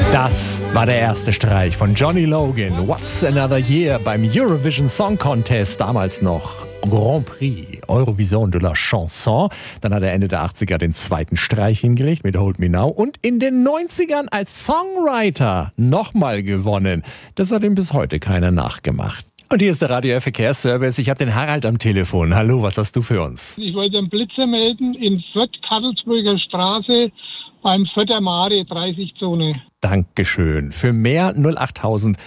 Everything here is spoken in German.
Das war der erste Streich von Johnny Logan. What's Another Year beim Eurovision Song Contest, damals noch Grand Prix Eurovision de la Chanson. Dann hat er Ende der 80er den zweiten Streich hingelegt mit Hold Me Now und in den 90ern als Songwriter nochmal gewonnen. Das hat ihm bis heute keiner nachgemacht. Und hier ist der Radio Verkehrsservice. Ich habe den Harald am Telefon. Hallo, was hast du für uns? Ich wollte einen Blitzer melden in Fürth-Karlsbrücker Straße beim Fürther Mare 30-Zone. Dankeschön. Für mehr 08000